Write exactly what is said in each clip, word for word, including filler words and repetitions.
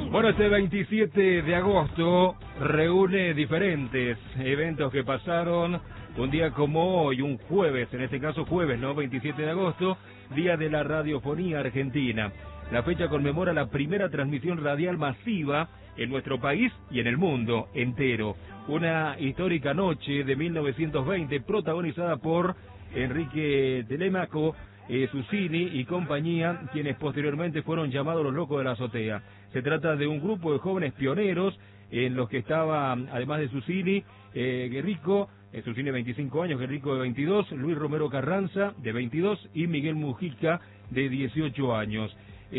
Bueno, este veintisiete de agosto reúne diferentes eventos que pasaron un día como hoy, un jueves, en este caso jueves, ¿no? veintisiete de agosto, Día de la Radiofonía Argentina. La fecha conmemora la primera transmisión radial masiva en nuestro país y en el mundo entero. Una histórica noche de mil novecientos veinte protagonizada por Enrique Telemaco, eh, Susini y compañía, quienes posteriormente fueron llamados los Locos de la Azotea. Se trata de un grupo de jóvenes pioneros en los que estaba, además de Susini, eh, Guerrico, eh, Susini de veinticinco años, Guerrico de veintidós, Luis Romero Carranza de veintidós y Miguel Mujica de dieciocho años.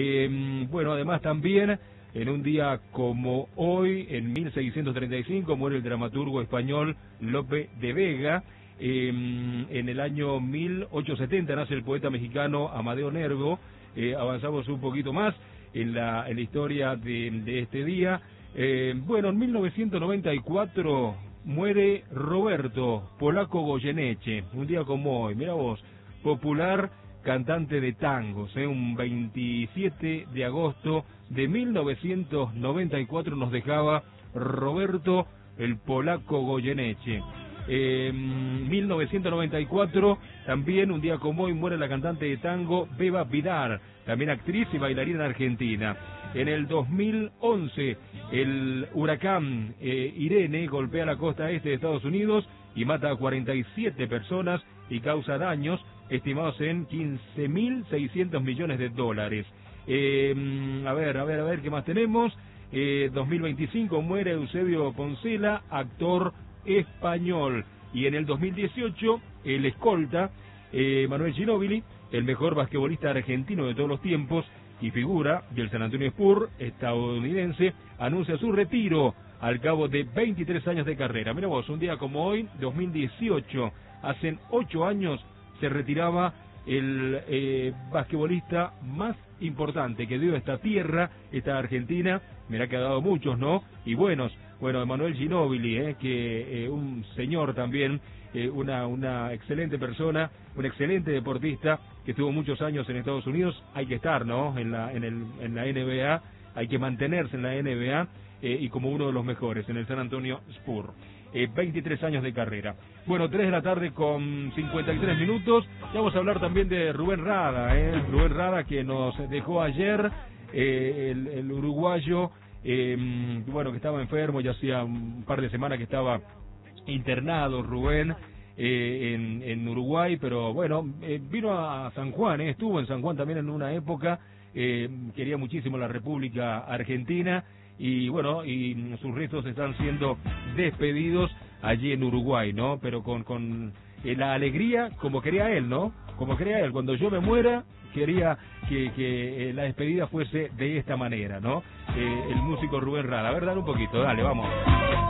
Eh, bueno, además también, en un día como hoy, en mil seiscientos treinta y cinco, muere el dramaturgo español Lope de Vega. Eh, en el año mil ochocientos setenta nace el poeta mexicano Amadeo Nervo. Eh, avanzamos un poquito más en la, en la historia de, de este día. Eh, bueno, en mil novecientos noventa y cuatro muere Roberto Polaco Goyeneche, un día como hoy, mira vos, popular cantante de tangos, ¿eh? Un veintisiete de agosto de mil novecientos noventa y cuatro nos dejaba Roberto el Polaco Goyeneche. Eh, mil novecientos noventa y cuatro, también un día como hoy, muere la cantante de tango Beba Vidal, también actriz y bailarina argentina. En el dos mil once, el huracán eh, Irene golpea la costa este de Estados Unidos y mata a cuarenta y siete personas y causa daños estimados en quince mil seiscientos millones de dólares. Eh, a ver, a ver, a ver, ¿qué más tenemos? Eh, dos mil veinticinco muere Eusebio Poncela, actor español. Y en el dos mil dieciocho, el escolta eh, Manuel Ginóbili, el mejor basquetbolista argentino de todos los tiempos y figura del San Antonio Spurs estadounidense, anuncia su retiro al cabo de veintitrés años de carrera. Mira vos, un día como hoy, dos mil dieciocho, hace ocho años, se retiraba el eh, basquetbolista más importante que dio esta tierra, esta Argentina. Mirá que ha dado muchos, ¿no? Y buenos. Bueno, Manuel Ginóbili, eh, que eh, un señor también, eh, una, una excelente persona, un excelente deportista, que estuvo muchos años en Estados Unidos. Hay que estar, ¿no? En la, en el, en la N B A, hay que mantenerse en la N B A, eh, y como uno de los mejores en el San Antonio Spurs. Eh, veintitrés años de carrera. Bueno, tres de la tarde con cincuenta y tres minutos. Ya vamos a hablar también de Rubén Rada, eh, Rubén Rada, que nos dejó ayer, eh, el, el uruguayo, eh, bueno, que estaba enfermo, ya hacía un par de semanas que estaba internado Rubén eh, en, en Uruguay, pero bueno, eh, vino a San Juan, eh, estuvo en San Juan también en una época, eh, quería muchísimo la República Argentina. Y bueno, y sus restos están siendo despedidos allí en Uruguay, ¿no? Pero con, con eh, la alegría como quería él, ¿no? Como quería él. Cuando yo me muera, quería que, que eh, la despedida fuese de esta manera, ¿no? Eh, el músico Rubén Rada. A ver, dale un poquito, dale, vamos.